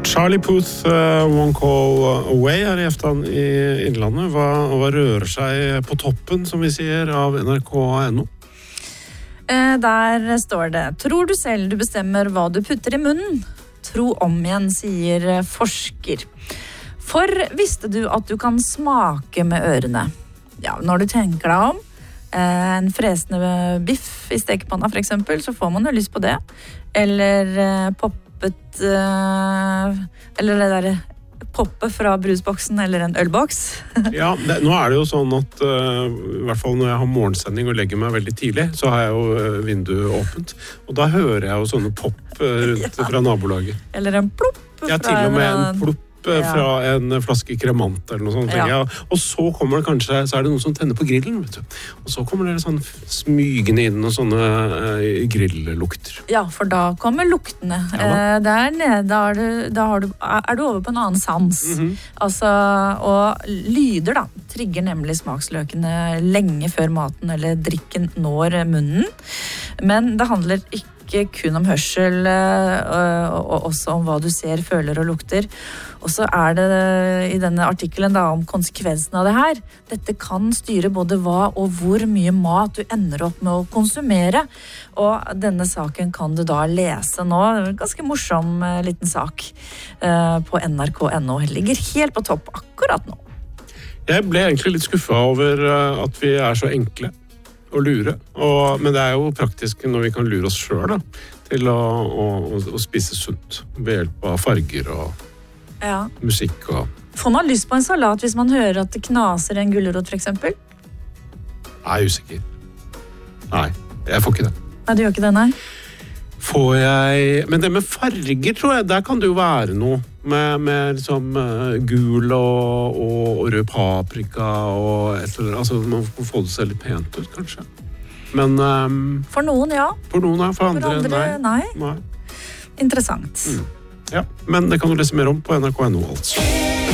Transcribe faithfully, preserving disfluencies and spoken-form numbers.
Charlie Puth, uh, One Call Away her i eftan i Innlandet. Hva, hva rører seg på toppen, som vi sier, av N R K punkt N O? Eh, der står det: Tror du selv du bestemmer hva du putter i munnen? Tro om igjen, sier forsker. For visste du at du kan smake med ørene? Ja, når du tenker deg om, eh, en fresende biff i stekepanna for eksempel, så får man jo lyst på det. Eller eh, pop eller det der poppe fra brusboksen eller en ølboks. Ja, det, nå er det jo sånn at uh, i hvert fall når jeg har morgensending og legger meg veldig tidlig, så har jeg jo uh, vinduet åpent, og da hører jeg jo sånne pop uh, rundt ja. Fra nabolaget. Eller en plopp. Ja, til og med en plopp ja. Fra en flaske kremant eller noe sånt. Ja. Ja. Og så kommer det kanskje, så er det noen som tenner på grillen, vet du. Og så kommer det sånn smygende inn og sånne uh, grillelukter. Ja, for da kommer luktene. Ja, uh, der nede da er, du, da har du, er du over på en annen sans. Mm-hmm. Altså, og lyder da, trigger nemlig smaksløkene lenge før maten eller drikken når munnen. Men det handler ikke kun om hørsel, og også om hva du ser, føler og lukter. Og så er det i denne artikkelen da om konsekvensen av det her. Dette kan styre både hva og hvor mye mat du ender opp med å konsumere. Og denne saken kan du da lese nå. En ganske morsom liten sak på N R K punktum N O. Ligger helt på topp akkurat nå. Jeg ble egentlig litt skuffet over at vi er så enkle å lure, og, men det er jo praktisk når vi kan lure oss selv da, til å, å, å spise sunt ved hjelp av farger og ja. Musikk. Og... Får man lyst på en salat hvis man hører at det knaser en gulrot for eksempel? Jeg er usikker. Nei, jeg får ikke det. Nei, du gjør ikke det, nei? Får jeg... Men det med farger, tror jeg, der kan det jo være noe. Med, med liksom uh, gul og, og, og rød paprika og et eller annet. Altså, man får få det seg litt pent ut, kanskje. Men... Um, for noen, ja. For noen, ja. For andre, for andre nei. nei. nei. Interessant. Mm. Ja, men det kan du lese mer om på N R K punktum N O, altså.